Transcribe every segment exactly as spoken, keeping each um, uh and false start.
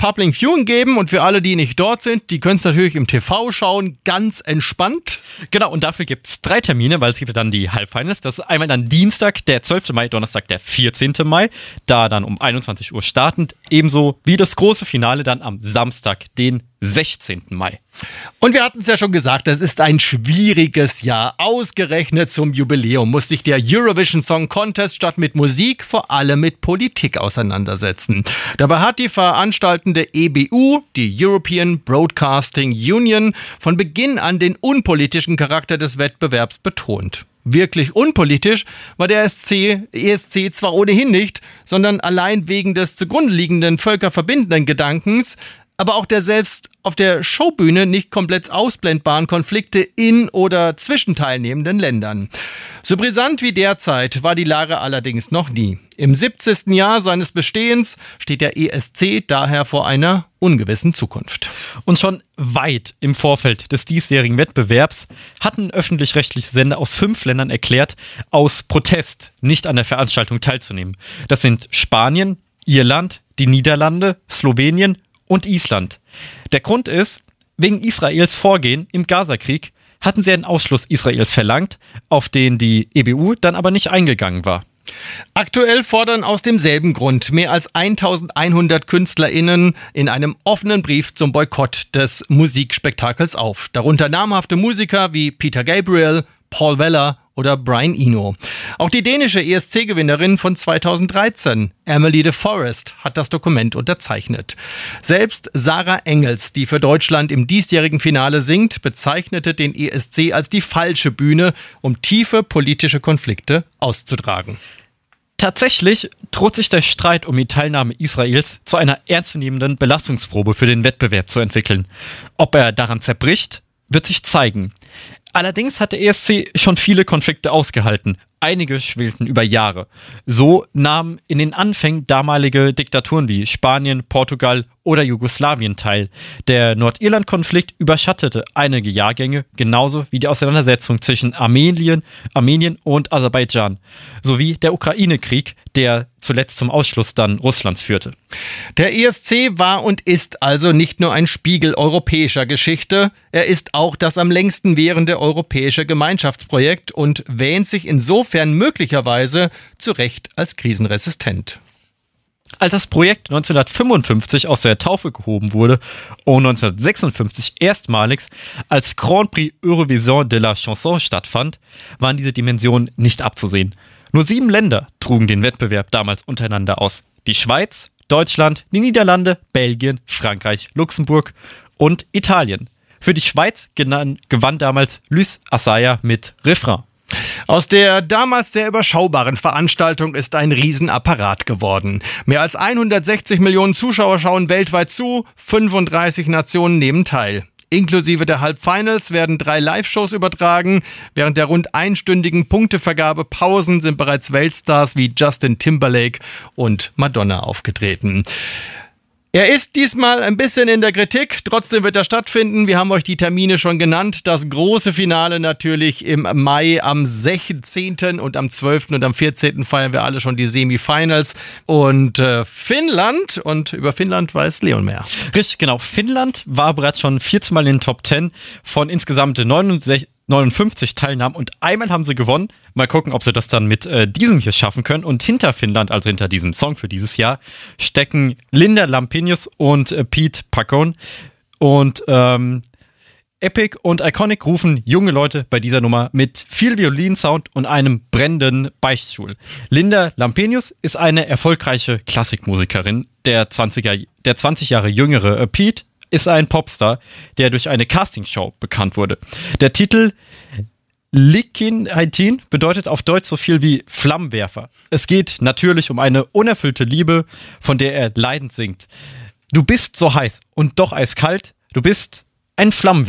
Public Viewing geben und für alle, die nicht dort sind, die können es natürlich im T V schauen, ganz entspannt. Genau, und dafür gibt es drei Termine, weil es gibt ja dann die Halbfinals. Das ist einmal dann Dienstag, der zwölfte Mai, Donnerstag, der vierzehnte Mai, da dann um einundzwanzig Uhr startend, ebenso wie das große Finale dann am Samstag, den sechzehnten Mai. Und wir hatten es ja schon gesagt, es ist ein schwieriges Jahr. Ausgerechnet zum Jubiläum muss sich der Eurovision Song Contest statt mit Musik vor allem mit Politik auseinandersetzen. Dabei hat die veranstaltende E B U, die European Broadcasting Union, von Beginn an den unpolitischen Charakter des Wettbewerbs betont. Wirklich unpolitisch war der E S C zwar ohnehin nicht, sondern allein wegen des zugrunde liegenden völkerverbindenden Gedankens, aber auch der selbst auf der Showbühne nicht komplett ausblendbaren Konflikte in oder zwischen teilnehmenden Ländern. So brisant wie derzeit war die Lage allerdings noch nie. Im siebzigsten Jahr seines Bestehens steht der E S C daher vor einer ungewissen Zukunft. Und schon weit im Vorfeld des diesjährigen Wettbewerbs hatten öffentlich-rechtliche Sender aus fünf Ländern erklärt, aus Protest nicht an der Veranstaltung teilzunehmen. Das sind Spanien, Irland, die Niederlande, Slowenien und Island. Der Grund ist, wegen Israels Vorgehen im Gazakrieg hatten sie einen Ausschluss Israels verlangt, auf den die E B U dann aber nicht eingegangen war. Aktuell fordern aus demselben Grund mehr als eintausendeinhundert KünstlerInnen in einem offenen Brief zum Boykott des Musikspektakels auf. Darunter namhafte Musiker wie Peter Gabriel, Paul Weller oder Brian Eno. Auch die dänische E S C-Gewinnerin von zweitausenddreizehn, Emily de Forest, hat das Dokument unterzeichnet. Selbst Sarah Engels, die für Deutschland im diesjährigen Finale singt, bezeichnete den E S C als die falsche Bühne, um tiefe politische Konflikte auszutragen. Tatsächlich droht sich der Streit um die Teilnahme Israels zu einer ernstzunehmenden Belastungsprobe für den Wettbewerb zu entwickeln. Ob er daran zerbricht, wird sich zeigen. Allerdings hat der E S C schon viele Konflikte ausgehalten. Einige schwelten über Jahre. So nahmen in den Anfängen damalige Diktaturen wie Spanien, Portugal oder Jugoslawien teil. Der Nordirland-Konflikt überschattete einige Jahrgänge, genauso wie die Auseinandersetzung zwischen Armenien, Armenien und Aserbaidschan, sowie der Ukraine-Krieg, der zuletzt zum Ausschluss dann Russlands führte. Der E S C war und ist also nicht nur ein Spiegel europäischer Geschichte, er ist auch das am längsten währende europäische Gemeinschaftsprojekt und wähnt sich insofern möglicherweise zu Recht als krisenresistent. Als das Projekt neunzehnhundertfünfundfünfzig aus der Taufe gehoben wurde und neunzehnhundertsechsundfünfzig erstmalig als Grand Prix Eurovision de la Chanson stattfand, waren diese Dimensionen nicht abzusehen. Nur sieben Länder trugen den Wettbewerb damals untereinander aus. Die Schweiz, Deutschland, die Niederlande, Belgien, Frankreich, Luxemburg und Italien. Für die Schweiz gewann, gewann damals Luis Assaya mit Refrain. Aus der damals sehr überschaubaren Veranstaltung ist ein Riesenapparat geworden. Mehr als hundertsechzig Millionen Zuschauer schauen weltweit zu, fünfunddreißig Nationen nehmen teil. Inklusive der Halbfinals werden drei Live-Shows übertragen. Während der rund einstündigen Punktevergabepausen sind bereits Weltstars wie Justin Timberlake und Madonna aufgetreten. Er ist diesmal ein bisschen in der Kritik, trotzdem wird er stattfinden. Wir haben euch die Termine schon genannt. Das große Finale natürlich im Mai am sechzehnten und am zwölften und am vierzehnten feiern wir alle schon die Semifinals. Und äh, Finnland, und über Finnland weiß Leon mehr. Richtig, genau. Finnland war bereits schon vierzehn Mal in den Top zehn von insgesamt neunundfünfzig Teilnahmen und einmal haben sie gewonnen. Mal gucken, ob sie das dann mit äh, diesem hier schaffen können. Und hinter Finnland, also hinter diesem Song für dieses Jahr, stecken Linda Lampenius und äh, Pete Pacone. Und ähm, Epic und Iconic rufen junge Leute bei dieser Nummer mit viel Violinsound und einem brennenden Beichtstuhl. Linda Lampenius ist eine erfolgreiche Klassikmusikerin. Der, zwanziger, der zwanzig Jahre jüngere äh, Pete ist ein Popstar, der durch eine Castingshow bekannt wurde. Der Titel Likin Haitin bedeutet auf Deutsch so viel wie Flammenwerfer. Es geht natürlich um eine unerfüllte Liebe, von der er leidend singt. Du bist so heiß und doch eiskalt, du bist ein Flammenwerfer.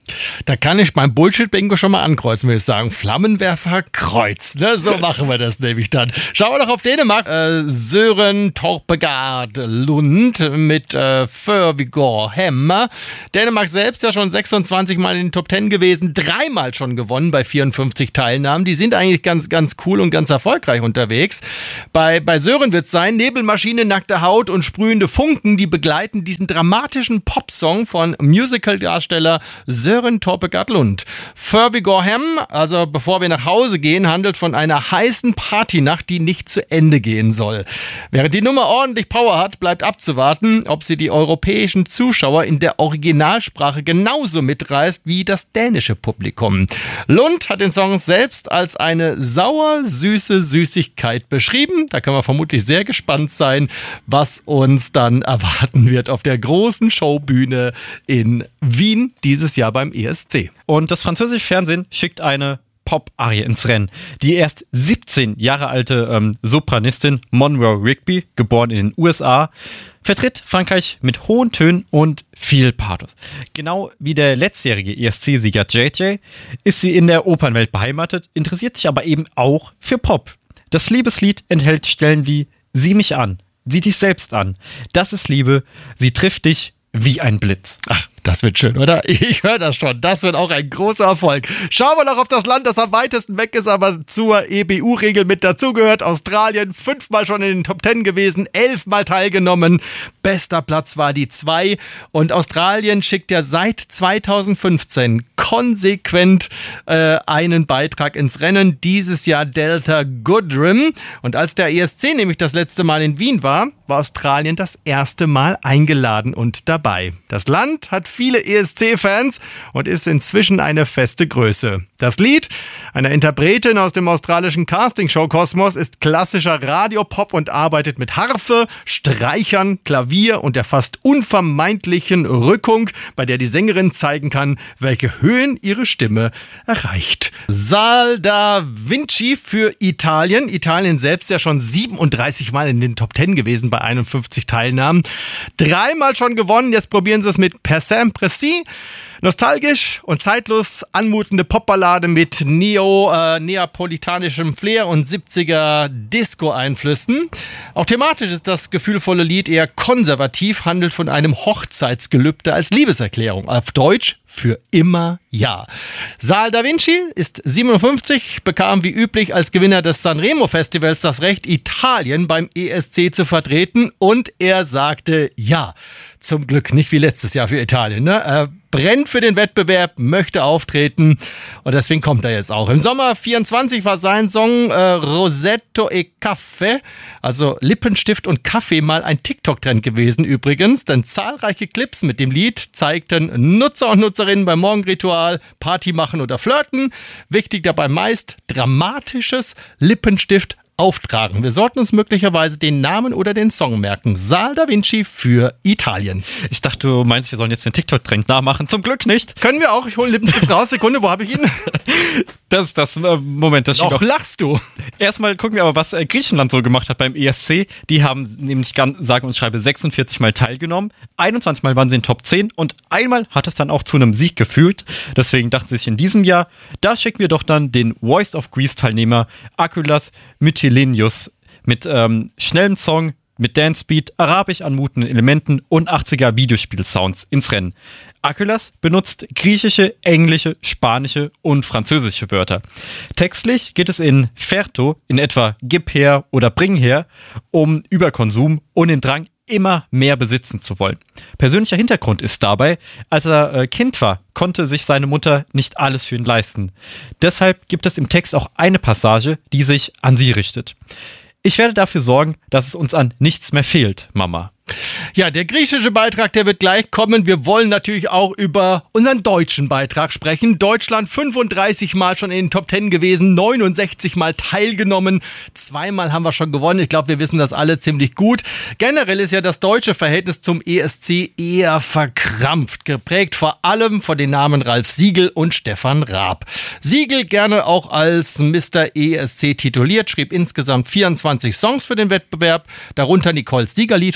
Da kann ich beim Bullshit-Bingo schon mal ankreuzen, würde ich sagen. Flammenwerfer Kreuz. Ne? So machen wir das nämlich dann. Schauen wir doch auf Dänemark. Äh, Søren Torpegaard Lund mit äh, Førvigård Hemmer. Dänemark selbst ja schon sechsundzwanzig Mal in den Top Ten gewesen. Dreimal schon gewonnen bei vierundfünfzig Teilnahmen. Die sind eigentlich ganz, ganz cool und ganz erfolgreich unterwegs. Bei, bei Søren wird es sein, Nebelmaschine, nackte Haut und sprühende Funken, die begleiten diesen dramatischen Popsong von Musical-Darsteller Søren Torpegaard Lund. Førvigård Hemmer, also bevor wir nach Hause gehen, handelt von einer heißen Partynacht, die nicht zu Ende gehen soll. Während die Nummer ordentlich Power hat, bleibt abzuwarten, ob sie die europäischen Zuschauer in der Originalsprache genauso mitreißt wie das dänische Publikum. Lund hat den Song selbst als eine sauer-süße Süßigkeit beschrieben. Da können wir vermutlich sehr gespannt sein, was uns dann erwarten wird auf der großen Showbühne in Wien dieses Jahr beim E S C. Und das französische Fernsehen schickt eine Pop-Arie ins Rennen. Die erst siebzehn Jahre alte ähm, Sopranistin Monroe Rigby, geboren in den U S A, vertritt Frankreich mit hohen Tönen und viel Pathos. Genau wie der letztjährige E S C-Sieger J J ist sie in der Opernwelt beheimatet, interessiert sich aber eben auch für Pop. Das Liebeslied enthält Stellen wie „Sieh mich an, sieh dich selbst an, das ist Liebe, sie trifft dich wie ein Blitz." Ach, das wird schön, oder? Ich höre das schon. Das wird auch ein großer Erfolg. Schauen wir noch auf das Land, das am weitesten weg ist, aber zur E B U-Regel mit dazugehört. Australien, fünfmal schon in den Top Ten gewesen, elfmal teilgenommen. Bester Platz war die zwei. Und Australien schickt ja seit zweitausendfünfzehn konsequent äh, einen Beitrag ins Rennen. Dieses Jahr Delta Goodrem. Und als der E S C nämlich das letzte Mal in Wien war, war Australien das erste Mal eingeladen und dabei. Das Land hat viele E S C-Fans und ist inzwischen eine feste Größe. Das Lied einer Interpretin aus dem australischen Castingshow-Kosmos ist klassischer Radiopop und arbeitet mit Harfe, Streichern, Klavier und der fast unvermeidlichen Rückung, bei der die Sängerin zeigen kann, welche Höhen ihre Stimme erreicht. Sal da Vinci für Italien. Italien selbst ja schon siebenunddreißig Mal in den Top Ten gewesen bei einundfünfzig Teilnahmen. Dreimal schon gewonnen, jetzt probieren sie es mit Per sempre sì. Nostalgisch und zeitlos anmutende Popballade mit Neo, äh, neapolitanischem Flair und siebziger Disco-Einflüssen. Auch thematisch ist das gefühlvolle Lied eher konservativ, handelt von einem Hochzeitsgelübde als Liebeserklärung. Auf Deutsch für immer ja. Sal da Vinci ist siebenundfünfzig, bekam wie üblich als Gewinner des Sanremo-Festivals das Recht, Italien beim E S C zu vertreten und er sagte ja. Zum Glück nicht wie letztes Jahr für Italien. Ne? Er brennt für den Wettbewerb, möchte auftreten und deswegen kommt er jetzt auch. Im Sommer vierundzwanzig war sein Song äh, Rosetto e Caffè, also Lippenstift und Kaffee, mal ein TikTok-Trend gewesen übrigens, denn zahlreiche Clips mit dem Lied zeigten Nutzer und Nutzerinnen beim Morgenritual Party machen oder flirten. Wichtig dabei meist dramatisches Lippenstift auftragen. Wir sollten uns möglicherweise den Namen oder den Song merken. Sal da Vinci für Italien. Ich dachte, du meinst, wir sollen jetzt den TikTok-Trend nachmachen. Zum Glück nicht. Können wir auch. Ich hole Lippenstift raus. Sekunde, wo habe ich ihn? Das ist das, äh, Moment, das steht Doch, lachst du. Erstmal gucken wir aber, was äh, Griechenland so gemacht hat beim E S C. Die haben nämlich, ganz, sagen und schreibe, sechsundvierzig Mal teilgenommen. einundzwanzig Mal waren sie in Top zehn und einmal hat es dann auch zu einem Sieg geführt. Deswegen dachten sie sich in diesem Jahr, da schicken wir doch dann den Voice of Greece-Teilnehmer Akulas Mytilenius mit ähm, schnellem Song, mit Dance-Beat, arabisch anmutenden Elementen und achtziger Videospiel-Sounds ins Rennen. Akulas benutzt griechische, englische, spanische und französische Wörter. Textlich geht es in Ferto, in etwa Gib her oder Bring her, um Überkonsum und den Drang, immer mehr besitzen zu wollen. Persönlicher Hintergrund ist dabei, als er äh, Kind war, konnte sich seine Mutter nicht alles für ihn leisten. Deshalb gibt es im Text auch eine Passage, die sich an sie richtet. Ich werde dafür sorgen, dass es uns an nichts mehr fehlt, Mama. Ja, der griechische Beitrag, der wird gleich kommen. Wir wollen natürlich auch über unseren deutschen Beitrag sprechen. Deutschland fünfunddreißig Mal schon in den Top Ten gewesen, neunundsechzig Mal teilgenommen. Zweimal haben wir schon gewonnen. Ich glaube, wir wissen das alle ziemlich gut. Generell ist ja das deutsche Verhältnis zum E S C eher verkrampft, geprägt vor allem von den Namen Ralf Siegel und Stefan Raab. Siegel, gerne auch als Mister E S C tituliert, schrieb insgesamt vierundzwanzig Songs für den Wettbewerb, darunter Nicoles Siegerlied von neunzehnhundertneunundneunzig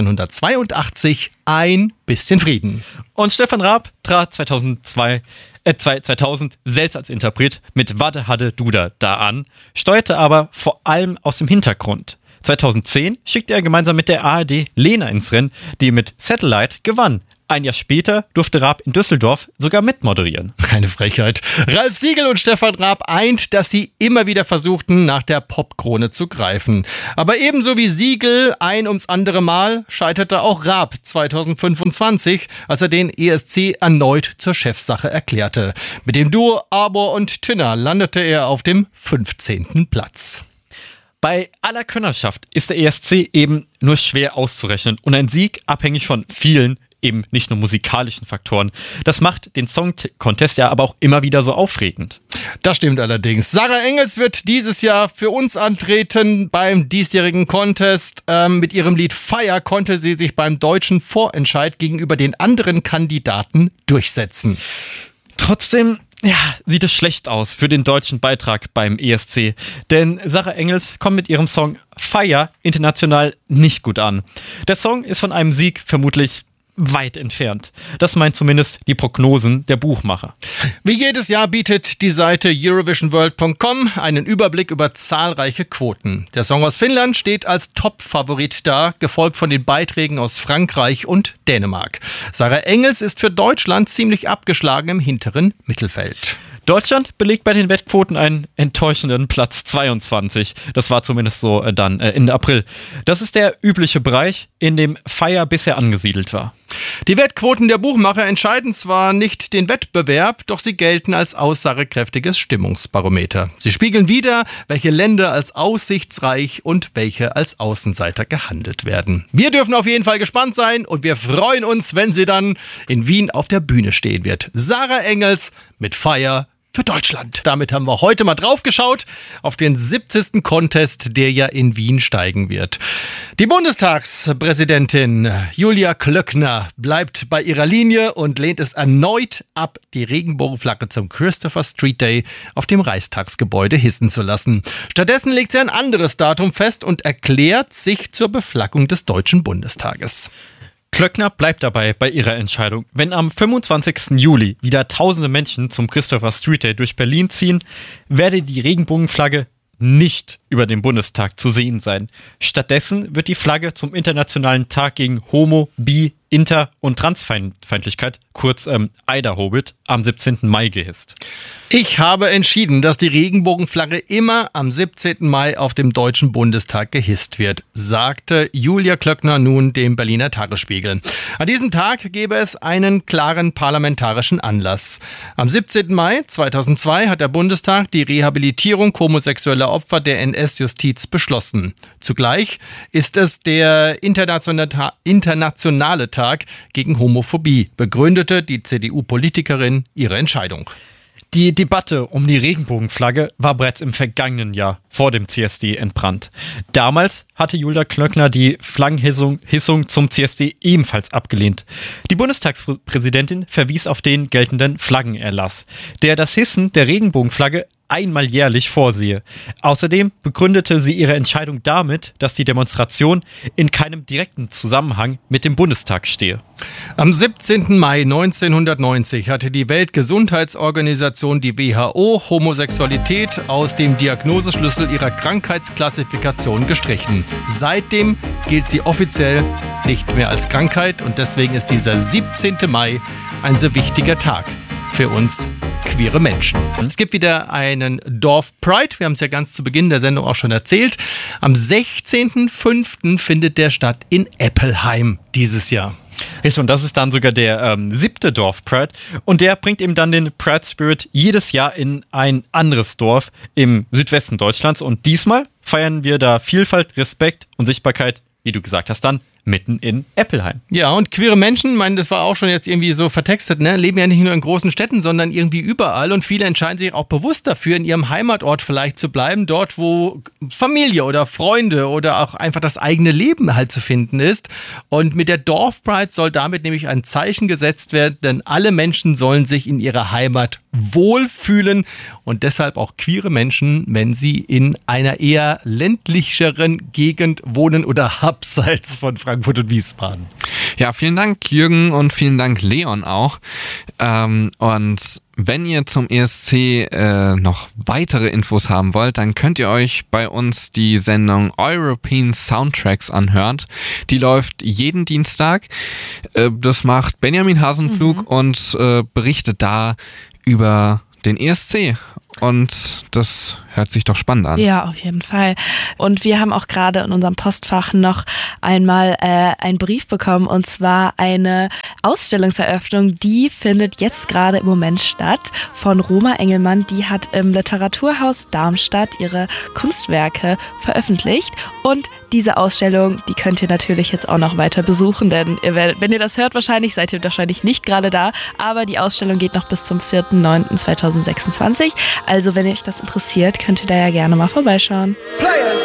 neunzehnhundertzweiundachtzig Ein bisschen Frieden. Und Stefan Raab trat zweitausendzwei, äh, zweitausend selbst als Interpret mit Wadde Hadde Duda da an, steuerte aber vor allem aus dem Hintergrund. zweitausendzehn schickte er gemeinsam mit der A R D Lena ins Rennen, die mit Satellite gewann. Ein Jahr später durfte Raab in Düsseldorf sogar mitmoderieren. Keine Frechheit. Ralf Siegel und Stefan Raab eint, dass sie immer wieder versuchten, nach der Popkrone zu greifen. Aber ebenso wie Siegel ein ums andere Mal scheiterte auch Raab zweitausendfünfundzwanzig, als er den E S C erneut zur Chefsache erklärte. Mit dem Duo Arbor und Tünner landete er auf dem fünfzehnten Platz. Bei aller Könnerschaft ist der E S C eben nur schwer auszurechnen und ein Sieg abhängig von vielen, eben nicht nur musikalischen Faktoren. Das macht den Song Contest ja aber auch immer wieder so aufregend. Das stimmt allerdings. Sarah Engels wird dieses Jahr für uns antreten beim diesjährigen Contest. Ähm, mit ihrem Lied Fire konnte sie sich beim deutschen Vorentscheid gegenüber den anderen Kandidaten durchsetzen. Trotzdem ja, sieht es schlecht aus für den deutschen Beitrag beim E S C. Denn Sarah Engels kommt mit ihrem Song Fire international nicht gut an. Der Song ist von einem Sieg vermutlich weit entfernt. Das meint zumindest die Prognosen der Buchmacher. Wie jedes Jahr bietet die Seite Eurovision World Punkt com einen Überblick über zahlreiche Quoten. Der Song aus Finnland steht als Top-Favorit da, gefolgt von den Beiträgen aus Frankreich und Dänemark. Sarah Engels ist für Deutschland ziemlich abgeschlagen im hinteren Mittelfeld. Deutschland belegt bei den Wettquoten einen enttäuschenden Platz zweiundzwanzig. Das war zumindest so äh, dann äh, Ende April. Das ist der übliche Bereich, in dem Fire bisher angesiedelt war. Die Wettquoten der Buchmacher entscheiden zwar nicht den Wettbewerb, doch sie gelten als aussagekräftiges Stimmungsbarometer. Sie spiegeln wider, welche Länder als aussichtsreich und welche als Außenseiter gehandelt werden. Wir dürfen auf jeden Fall gespannt sein und wir freuen uns, wenn sie dann in Wien auf der Bühne stehen wird. Sarah Engels mit Fire für Deutschland. Damit haben wir heute mal drauf geschaut auf den siebzigsten Contest, der ja in Wien steigen wird. Die Bundestagspräsidentin Julia Klöckner bleibt bei ihrer Linie und lehnt es erneut ab, die Regenbogenflagge zum Christopher Street Day auf dem Reichstagsgebäude hissen zu lassen. Stattdessen legt sie ein anderes Datum fest und erklärt sich zur Beflaggung des Deutschen Bundestages. Klöckner bleibt dabei bei ihrer Entscheidung. Wenn am fünfundzwanzigsten Juli wieder tausende Menschen zum Christopher Street Day durch Berlin ziehen, werde die Regenbogenflagge nicht über dem Bundestag zu sehen sein. Stattdessen wird die Flagge zum Internationalen Tag gegen Homo-, Bi-, Inter- und Transfeindlichkeit, kurz ähm, Eiderhobit, am siebzehnten Mai gehisst. Ich habe entschieden, dass die Regenbogenflagge immer am siebzehnten Mai auf dem Deutschen Bundestag gehisst wird, sagte Julia Klöckner nun dem Berliner Tagesspiegel. An diesem Tag gebe es einen klaren parlamentarischen Anlass. Am siebzehnten Mai zweitausendzwei hat der Bundestag die Rehabilitierung homosexueller Opfer der N S-Justiz beschlossen. Zugleich ist es der internationale, internationale Tag gegen Homophobie, begründete die C D U-Politikerin ihre Entscheidung. Die Debatte um die Regenbogenflagge war bereits im vergangenen Jahr vor dem C S D entbrannt. Damals hatte Julia Klöckner die Flaggenhissung Hissung zum C S D ebenfalls abgelehnt. Die Bundestagspräsidentin verwies auf den geltenden Flaggenerlass, der das Hissen der Regenbogenflagge einmal jährlich vorsehe. Außerdem begründete sie ihre Entscheidung damit, dass die Demonstration in keinem direkten Zusammenhang mit dem Bundestag stehe. Am siebzehnten Mai neunzehnhundertneunzig hatte die Weltgesundheitsorganisation, die W H O, Homosexualität aus dem Diagnoseschlüssel ihrer Krankheitsklassifikation gestrichen. Seitdem gilt sie offiziell nicht mehr als Krankheit und deswegen ist dieser siebzehnte Mai ein sehr wichtiger Tag für uns queere Menschen. Es gibt wieder einen Dorf Pride, wir haben es ja ganz zu Beginn der Sendung auch schon erzählt. Am sechzehnten fünften findet der statt in Eppelheim dieses Jahr. Richtig, und das ist dann sogar der ähm, siebte Dorf Pride und der bringt eben dann den Pride Spirit jedes Jahr in ein anderes Dorf im Südwesten Deutschlands und diesmal feiern wir da Vielfalt, Respekt und Sichtbarkeit, wie du gesagt hast, dann mitten in Eppelheim. Ja, und queere Menschen, ich meine, das war auch schon jetzt irgendwie so vertextet, ne, leben ja nicht nur in großen Städten, sondern irgendwie überall und viele entscheiden sich auch bewusst dafür, in ihrem Heimatort vielleicht zu bleiben, dort, wo Familie oder Freunde oder auch einfach das eigene Leben halt zu finden ist. Und mit der Dorfpride soll damit nämlich ein Zeichen gesetzt werden, denn alle Menschen sollen sich in ihrer Heimat wohlfühlen und deshalb auch queere Menschen, wenn sie in einer eher ländlicheren Gegend wohnen oder abseits von Frankfurt Frankfurt und Wiesbaden. Ja, vielen Dank Jürgen und vielen Dank Leon auch. Ähm, und wenn ihr zum E S C äh, noch weitere Infos haben wollt, dann könnt ihr euch bei uns die Sendung European Soundtracks anhören. Die läuft jeden Dienstag. Äh, das macht Benjamin Hasenflug mhm. und äh, berichtet da über den E S C. Und das hört sich doch spannend an. Ja, auf jeden Fall. Und wir haben auch gerade in unserem Postfach noch einmal äh, einen Brief bekommen, und zwar eine Ausstellungseröffnung, die findet jetzt gerade im Moment statt, von Roma Engelmann. Die hat im Literaturhaus Darmstadt ihre Kunstwerke veröffentlicht, und diese Ausstellung, die könnt ihr natürlich jetzt auch noch weiter besuchen, denn ihr werdet, wenn ihr das hört, wahrscheinlich seid ihr wahrscheinlich nicht gerade da, aber die Ausstellung geht noch bis zum vierten neunten zweitausendsechsundzwanzig. Also wenn euch das interessiert, könnt ihr da ja gerne mal vorbeischauen. Players.